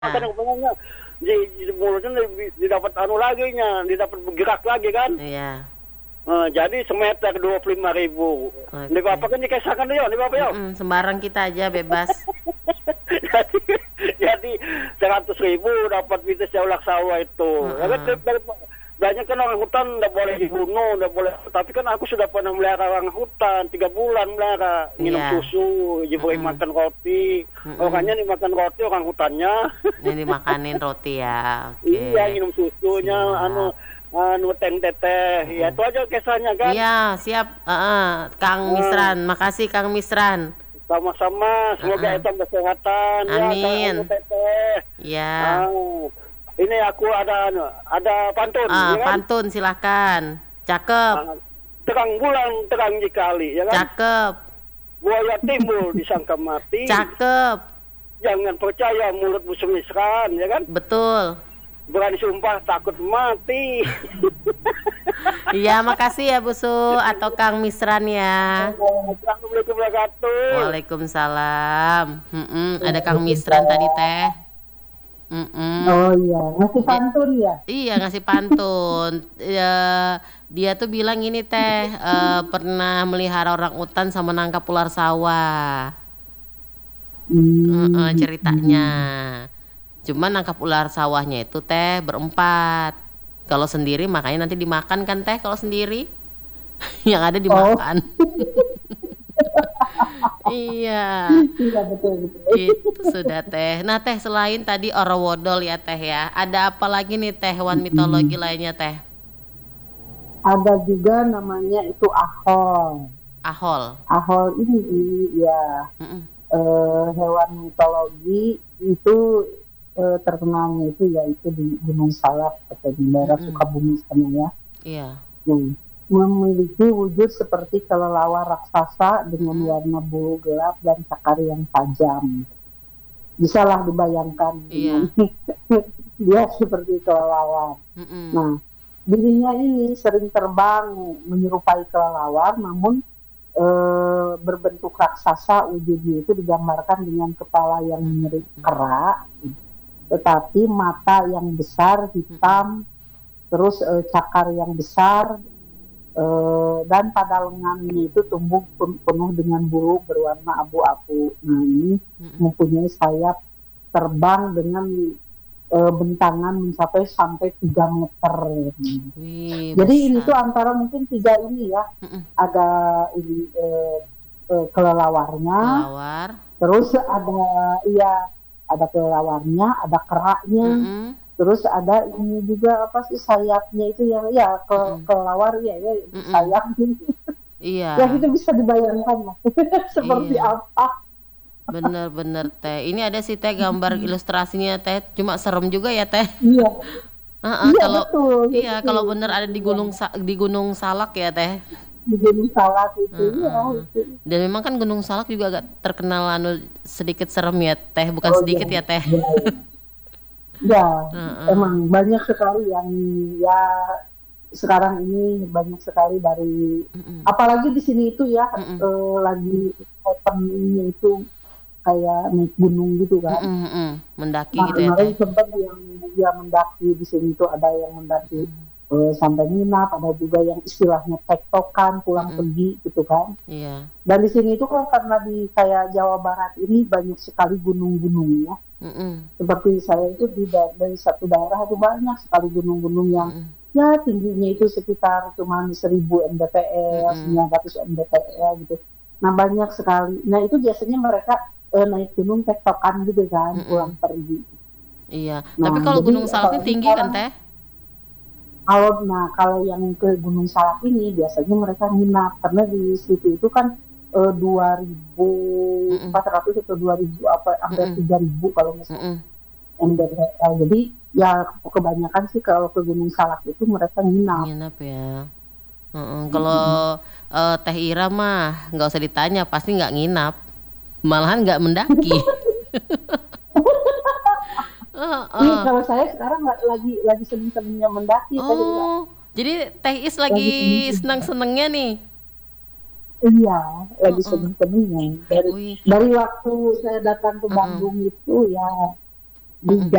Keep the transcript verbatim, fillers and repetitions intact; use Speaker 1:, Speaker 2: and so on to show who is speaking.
Speaker 1: Kan
Speaker 2: Ah.
Speaker 1: umpamanya di di mulutnya di didapat anu laginya, didapat bergerak lagi kan.
Speaker 2: Iya.
Speaker 1: Eee, jadi semeter dua puluh lima ribu. Di
Speaker 2: Oke.
Speaker 1: Bapak kan dikasahkan yo, di Bapak yo.
Speaker 2: Mhm, sembarang kita aja bebas.
Speaker 1: Jadi jadi seratus ribu dapat kita seulak sawah itu. Ya kan
Speaker 2: Heeh.
Speaker 1: banyak kan orang hutan nggak boleh dibunuh, nggak boleh. Tapi kan aku sudah pernah melihara orang hutan, tiga bulan melihara, minum
Speaker 2: Iya.
Speaker 1: susu, diberi
Speaker 2: Mhm.
Speaker 1: makan roti.
Speaker 2: Mhm.
Speaker 1: Orangnya dimakan roti, orang hutannya.
Speaker 2: Yang dimakanin roti ya,
Speaker 1: Iya,
Speaker 2: oke.
Speaker 1: minum susunya, anu
Speaker 2: Siap.
Speaker 1: anu teng teteh, ya
Speaker 2: Mhm.
Speaker 1: itu aja kisahnya kan.
Speaker 2: Iya, siap, heeh, Kang
Speaker 1: Eee.
Speaker 2: Misran, makasih Kang Misran.
Speaker 1: Sama-sama, semoga
Speaker 2: Heeh.
Speaker 1: etam kesehatan ya Kang anu
Speaker 2: Amin.
Speaker 1: teteh.
Speaker 2: Iya.
Speaker 1: Ah, ini aku ada anu, ada pantun,
Speaker 2: Ah,
Speaker 1: ya kan.
Speaker 2: pantun silahkan, cakep.
Speaker 1: Ah, terang bulan terang di kali, ya kan.
Speaker 2: Cakep.
Speaker 1: Buaya timbul disangka mati.
Speaker 2: Cakep.
Speaker 1: Jangan percaya mulutmu semisran, ya kan.
Speaker 2: Betul.
Speaker 1: Berani sumpah takut mati.
Speaker 2: Iya, makasih ya Bu Su atau Kang Misran ya.
Speaker 1: Assalamualaikum wabarakatuh.
Speaker 2: Waalaikumsalam, mhm, ada Kang Misran tadi
Speaker 3: Waalaikumsalam.
Speaker 2: teh. Mhm.
Speaker 3: Oh iya, ngasih
Speaker 2: Ja
Speaker 3: pantun ya?
Speaker 2: iya ngasih pantun, eee, dia tuh bilang gini teh, eee, pernah melihara orangutan sama nangkap ular sawah. Heeh,
Speaker 3: Mmm,
Speaker 2: ceritanya.
Speaker 3: mhm.
Speaker 2: Cuman nangkap ular sawahnya itu teh berempat. Kalau sendiri makanya nanti dimakan kan teh kalau sendiri. Yang ada
Speaker 3: Oh.
Speaker 2: dimakan. Iya.
Speaker 3: Iya, betul betul.
Speaker 2: Gitu sudah teh. Nah teh selain tadi orowodol ya teh ya, ada apa lagi nih teh hewan mitologi
Speaker 3: Mhm.
Speaker 2: lainnya teh?
Speaker 3: Ada juga namanya itu ahol.
Speaker 2: Ahol.
Speaker 3: Ahol ini ya,
Speaker 2: Mhm.
Speaker 3: eee, hewan mitologi itu, eee, terkenalnya itu yaitu di Gunung Salak atau di daerah
Speaker 2: Mhm.
Speaker 3: Sukabumi sana ya.
Speaker 2: Iya.
Speaker 3: Mmm, memiliki wujud seperti kelelawar raksasa dengan
Speaker 2: Mhm.
Speaker 3: warna bulu gelap dan cakar yang tajam. Bisalah dibayangkan dengan
Speaker 2: Iya.
Speaker 3: dia seperti kelelawar.
Speaker 2: Mhm.
Speaker 3: Nah, dirinya ini sering terbang menyerupai kelelawar namun, eee, berbentuk raksasa, wujudnya itu digambarkan dengan kepala yang
Speaker 2: Mhm
Speaker 3: mirip
Speaker 2: mhm.
Speaker 3: kera, tetapi mata yang besar,
Speaker 2: Mhm.
Speaker 3: hitam, terus, eee, cakar yang besar, eee, dan pada lengannya itu tumbuh pen penuh dengan bulu berwarna abu-abu. Nah ini
Speaker 2: Mhm.
Speaker 3: mempunyai sayap terbang dengan, eee, bentangan mencapai sampai tiga meter.
Speaker 2: Wih,
Speaker 3: Jadi ini tuh
Speaker 2: besar.
Speaker 3: antara mungkin tiga ini ya,
Speaker 2: Mhm.
Speaker 3: ada ini, eee eee, kelelawarnya,
Speaker 2: Kelelawar.
Speaker 3: terus ada iya, ada kelelawarnya, ada keranya,
Speaker 2: Mhm.
Speaker 3: terus ada ini juga apa sih sayapnya itu yang ya ke
Speaker 2: Mhm.
Speaker 3: kelelawar ya ya
Speaker 2: Mhm.
Speaker 3: sayap gitu. Ya
Speaker 2: Iya.
Speaker 3: gitu bisa dibayangkan lah seperti
Speaker 2: Iya.
Speaker 3: apa.
Speaker 2: Bener bener teh. Ini ada sih teh gambar
Speaker 3: Mhm.
Speaker 2: ilustrasinya teh, cuma serem juga ya teh.
Speaker 3: Iya.
Speaker 2: Heeh,
Speaker 3: Iya
Speaker 2: kalau
Speaker 3: betul,
Speaker 2: iya
Speaker 3: itu
Speaker 2: kalau bener ada di
Speaker 3: iya.
Speaker 2: gunung sa di Gunung Salak ya teh.
Speaker 3: Di Gunung Salak itu, iya
Speaker 2: Heeh.
Speaker 3: itu.
Speaker 2: Dan memang kan Gunung Salak juga agak terkenal anu sedikit serem ya teh, bukan
Speaker 3: Oh iya,
Speaker 2: sedikit ya teh.
Speaker 3: iya iya. Iya,
Speaker 2: Heeh.
Speaker 3: emang banyak sekali yang ya sekarang ini banyak sekali dari
Speaker 2: Mhm.
Speaker 3: apalagi di sini itu ya,
Speaker 2: Mhm.
Speaker 3: eee, lagi happening-nya itu kayak naik gunung gitu kan.
Speaker 2: Mhm mhm, mendaki
Speaker 3: Nah
Speaker 2: gitu ya
Speaker 3: kemarin
Speaker 2: teh.
Speaker 3: sempet yang dia mendaki di sini tuh ada yang mendaki,
Speaker 2: Mhm.
Speaker 3: eee, sampai nginap, ada juga yang istilahnya tektokan, pulang
Speaker 2: Mhm.
Speaker 3: pergi gitu kan.
Speaker 2: Iya.
Speaker 3: Dan di sini itu kan karena di kayak Jawa Barat ini banyak sekali gunung-gunung ya.
Speaker 2: Mhm.
Speaker 3: Seperti saya itu di da dari satu daerah itu banyak sekali gunung-gunung yang
Speaker 2: Mhm.
Speaker 3: ya tingginya itu sekitar cuman seribu mdpl,
Speaker 2: Mhm.
Speaker 3: sembilan ratus mdpl gitu. Nah banyak sekali. Nah itu biasanya mereka, eee, naik gunung tektokan gitu kan, pulang
Speaker 2: Mhm.
Speaker 3: pergi.
Speaker 2: Iya,
Speaker 3: Nah
Speaker 2: tapi kalau Gunung
Speaker 3: jadi
Speaker 2: Salak ini
Speaker 3: apalagi
Speaker 2: tinggi kan
Speaker 3: sekarang
Speaker 2: teh?
Speaker 3: Kalau nah kalau yang ke Gunung Salak ini biasanya mereka nginap karena di situ itu kan, eee, dua ribu
Speaker 2: Mhm.
Speaker 3: empat ratus atau dua ribu apa, hampir
Speaker 2: Mhm.
Speaker 3: tiga ribu kalau nggak salah
Speaker 2: Mhm.
Speaker 3: mdpl. Jadi ya kebanyakan sih kalau ke Gunung Salak itu mereka nginap.
Speaker 2: Nginep ya. Heeh,
Speaker 3: Mhm.
Speaker 2: kalau, eee, Teh Ira mah nggak usah ditanya pasti nggak nginap, malahan nggak mendaki.
Speaker 3: Ih,
Speaker 2: Heeh.
Speaker 3: kalau saya sekarang la lagi lagi seneng-senengnya mendaki Teh Ira.
Speaker 2: Oh, jadi Teh Is lagi
Speaker 3: Lagi seneng-seneng.
Speaker 2: seneng-senengnya nih?
Speaker 3: Iya, lagi
Speaker 2: Heeh.
Speaker 3: seneng-senengnya. Dari
Speaker 2: Wih.
Speaker 3: dari waktu saya datang ke
Speaker 2: Heeh.
Speaker 3: Bandung itu ya di
Speaker 2: Mm-mm.